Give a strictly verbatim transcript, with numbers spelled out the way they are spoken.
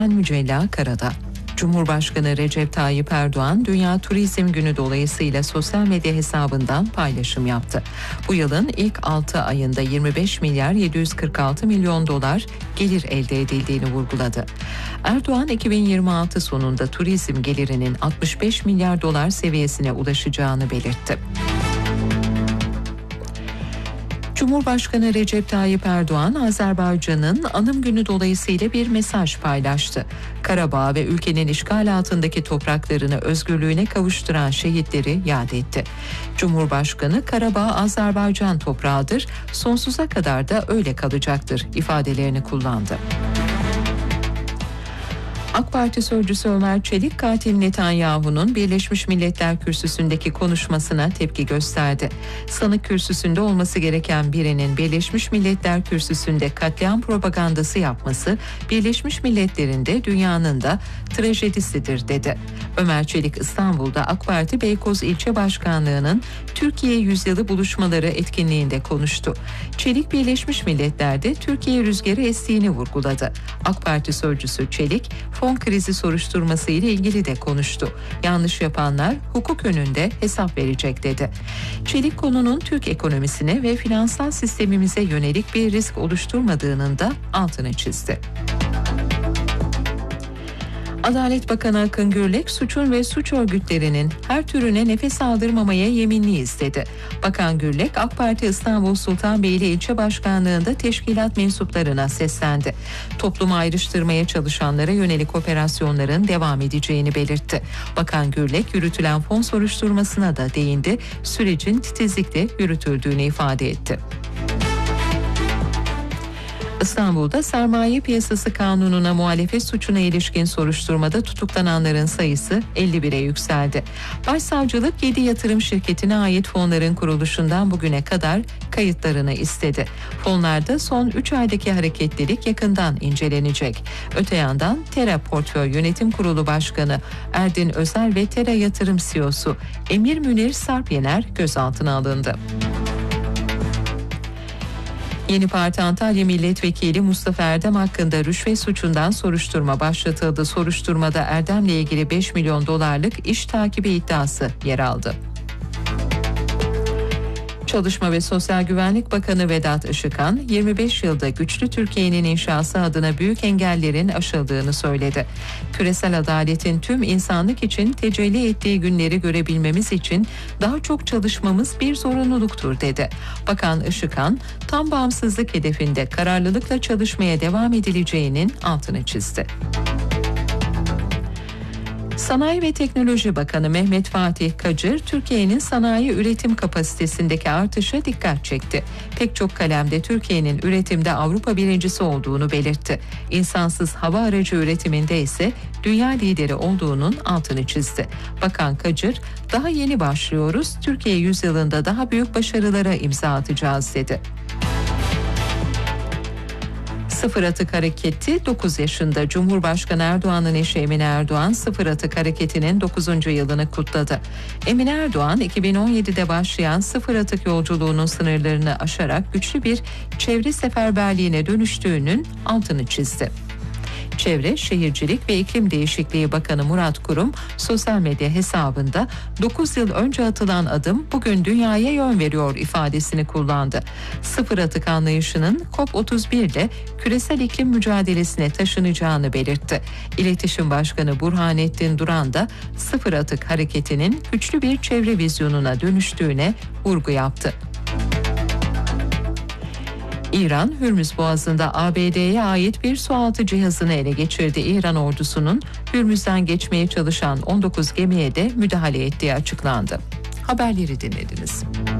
Mücella Karada. Cumhurbaşkanı Recep Tayyip Erdoğan, Dünya Turizm Günü dolayısıyla sosyal medya hesabından paylaşım yaptı. Bu yılın ilk altı ayında yirmi beş milyar yedi yüz kırk altı milyon dolar gelir elde edildiğini vurguladı. Erdoğan, iki bin yirmi altı sonunda turizm gelirinin altmış beş milyar dolar seviyesine ulaşacağını belirtti. Cumhurbaşkanı Recep Tayyip Erdoğan, Azerbaycan'ın Anım Günü dolayısıyla bir mesaj paylaştı. Karabağ ve ülkenin işgal altındaki topraklarını özgürlüğüne kavuşturan şehitleri yad etti. Cumhurbaşkanı, Karabağ Azerbaycan toprağıdır, sonsuza kadar da öyle kalacaktır ifadelerini kullandı. AK Parti sözcüsü Ömer Çelik, katil Netanyahu'nun Birleşmiş Milletler Kürsüsü'ndeki konuşmasına tepki gösterdi. Sanık kürsüsünde olması gereken birinin Birleşmiş Milletler Kürsüsü'nde katliam propagandası yapması, Birleşmiş Milletler'in de dünyanın da trajedisidir dedi. Ömer Çelik, İstanbul'da AK Parti Beykoz İlçe Başkanlığı'nın Türkiye Yüzyılı buluşmaları etkinliğinde konuştu. Çelik, Birleşmiş Milletler'de Türkiye rüzgarı estiğini vurguladı. AK Parti sözcüsü Çelik, fon krizi soruşturması ile ilgili de konuştu. Yanlış yapanlar hukuk önünde hesap verecek dedi. Çelik, konunun Türk ekonomisine ve finansal sistemimize yönelik bir risk oluşturmadığının da altını çizdi. Adalet Bakanı Akın Gürlek, suçun ve suç örgütlerinin her türüne nefes aldırmamaya yeminliyiz dedi. Bakan Gürlek, AK Parti İstanbul Sultanbeyli İlçe Başkanlığı'nda teşkilat mensuplarına seslendi. Toplumu ayrıştırmaya çalışanlara yönelik operasyonların devam edeceğini belirtti. Bakan Gürlek, yürütülen fon soruşturmasına da değindi, sürecin titizlikle yürütüldüğünü ifade etti. İstanbul'da sermaye piyasası kanununa muhalefet suçuna ilişkin soruşturmada tutuklananların sayısı elli bire yükseldi. Başsavcılık yedi yatırım şirketine ait fonların kuruluşundan bugüne kadar kayıtlarını istedi. Fonlarda son üç aydaki hareketlilik yakından incelenecek. Öte yandan Tera Portföy Yönetim Kurulu Başkanı Erdin Özel ve Tera Yatırım C E O'su Emir Münir Sarpyener gözaltına alındı. Yeni Parti Antalya Milletvekili Mustafa Erdem hakkında rüşvet suçundan soruşturma başlatıldı. Soruşturmada Erdem'le ilgili beş milyon dolarlık iş takibi iddiası yer aldı. Çalışma ve Sosyal Güvenlik Bakanı Vedat Işıkhan, yirmi beş yılda güçlü Türkiye'nin inşası adına büyük engellerin aşıldığını söyledi. Küresel adaletin tüm insanlık için tecelli ettiği günleri görebilmemiz için daha çok çalışmamız bir zorunluluktur dedi. Bakan Işıkhan, tam bağımsızlık hedefinde kararlılıkla çalışmaya devam edileceğinin altını çizdi. Sanayi ve Teknoloji Bakanı Mehmet Fatih Kacır, Türkiye'nin sanayi üretim kapasitesindeki artışa dikkat çekti. Pek çok kalemde Türkiye'nin üretimde Avrupa birincisi olduğunu belirtti. İnsansız hava aracı üretiminde ise dünya lideri olduğunun altını çizdi. Bakan Kacır, daha yeni başlıyoruz, Türkiye yüzyılında daha büyük başarılara imza atacağız dedi. Sıfır Atık Hareketi dokuz yaşında. Cumhurbaşkanı Erdoğan'ın eşi Emine Erdoğan, Sıfır Atık Hareketi'nin dokuzuncu yılını kutladı. Emine Erdoğan, iki bin on yedide başlayan Sıfır Atık yolculuğunun sınırlarını aşarak güçlü bir çevre seferberliğine dönüştüğünün altını çizdi. Çevre, Şehircilik ve İklim Değişikliği Bakanı Murat Kurum sosyal medya hesabında dokuz yıl önce atılan adım bugün dünyaya yön veriyor ifadesini kullandı. Sıfır atık anlayışının COP otuz bir ile küresel iklim mücadelesine taşınacağını belirtti. İletişim Başkanı Burhanettin Duran da Sıfır Atık Hareketi'nin güçlü bir çevre vizyonuna dönüştüğüne vurgu yaptı. İran, Hürmüz Boğazı'nda A B D'ye ait bir sualtı cihazını ele geçirdi. İran ordusunun Hürmüz'den geçmeye çalışan on dokuz gemiye de müdahale ettiği açıklandı. Haberleri dinlediniz.